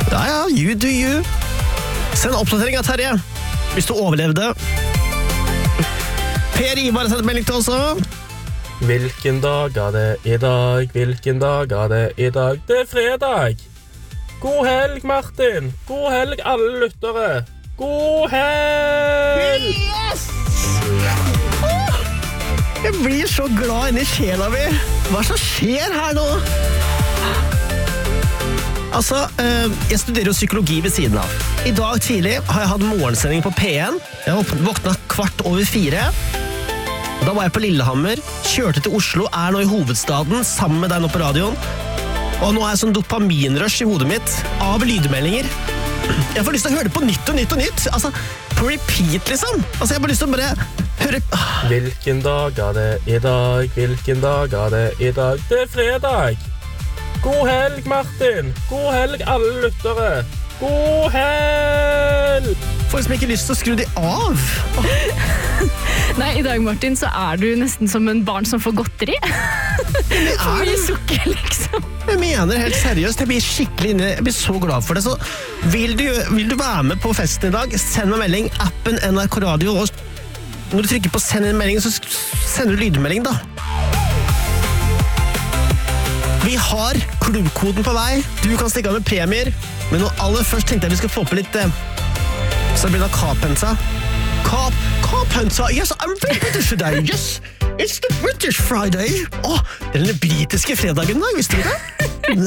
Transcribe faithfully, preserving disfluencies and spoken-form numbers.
Ja, ja, you do you. Send oppdatering av Terje, hvis du overlevde. Per Ivar har sendt melding til oss også. Hvilken dag er det i dag? Hvilken dag er det i dag? Det er fredag! God helg, Martin! God helg, alle lyttere! God helg! Yes! Åh, jeg blir så glad inni sjela mi. Hva som skjer her nå? Altså, jeg studerer jo psykologi ved siden av. I dag tidlig har jeg hatt morgensending på P en. Jeg våknet kvart over fire. Da var jeg på Lillehammer, kjørte til Oslo, er nå i hovedstaden sammen med deg nå på radioen. Og nå er jeg sånn dopaminrush i hodet mitt av lydmeldinger. Jeg får lyst til å høre det på nytt og nytt og nytt. Altså, på repeat liksom. Altså, jeg har bare lyst til å bare høre... Hvilken dag er det i dag? Hvilken dag er det i dag? Det er fredag! God helg, Martin! God helg, alle lyttere! God helg! Folk som ikke har lyst til å skru de av. Nei, i dag, Martin, så er du nesten som en barn som får godteri. For mye sukker, liksom. Jeg mener helt seriøst, jeg blir skikkelig inne, jeg blir så glad for det. Så vil du, vil du være med på festen i dag, send meg melding, appen N R K Radio, og når du trykker på send en melding, så sender du lydmelding da. Vi har klubbkoden på vei, du kan stikke av med premier, men nå aller først tenkte jeg vi skal få på litt, eh, så blir det K-pensa. K- K-pensa, yes, I'm very British today, yes, it's the British Friday. Åh, det er den britiske fredagen da, visste du det?